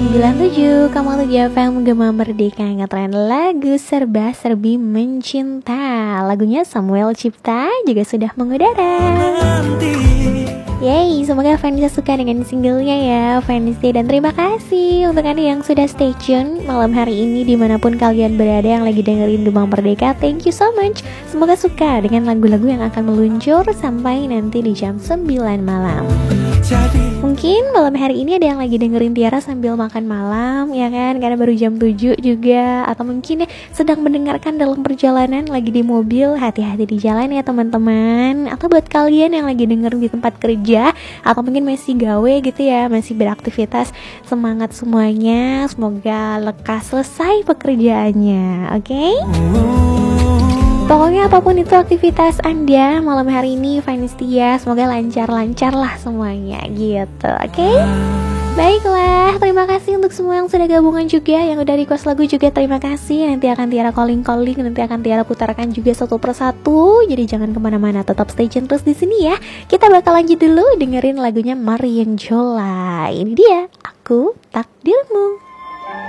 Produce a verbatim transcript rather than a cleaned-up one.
sembilan puluh tujuh koma tujuh F M Gema Merdeka, ngetren lagu serba-serbi mencinta. Lagunya Samuel Cipta juga sudah mengudara. Yeay, semoga Vanessa suka dengan singlenya ya Vanessa. Dan terima kasih untuk Anda yang sudah stay tune malam hari ini dimanapun kalian berada yang lagi dengerin Gema Merdeka. Thank you so much. Semoga suka dengan lagu-lagu yang akan meluncur sampai nanti di jam sembilan malam. Mungkin malam hari ini ada yang lagi dengerin Tiara sambil makan malam, ya kan, karena baru jam tujuh juga. Atau mungkin ya, sedang mendengarkan dalam perjalanan, lagi di mobil. Hati-hati di jalan ya teman-teman. Atau buat kalian yang lagi dengerin di tempat kerja, atau mungkin masih gawe gitu ya, masih beraktivitas, semangat semuanya. Semoga lekas selesai pekerjaannya, oke? Okay? Pokoknya apapun itu aktivitas Anda malam hari ini, Vanistia, semoga lancar-lancar lah semuanya gitu, oke? Okay? Baiklah, terima kasih untuk semua yang sudah gabungan juga, yang udah request lagu juga terima kasih. Nanti akan Tiara calling-calling, nanti akan Tiara putarkan juga satu persatu. Jadi jangan kemana-mana, tetap stay tune terus di sini ya. Kita bakal lanjut dulu dengerin lagunya Marion Jola. Ini dia, Aku Takdirmu.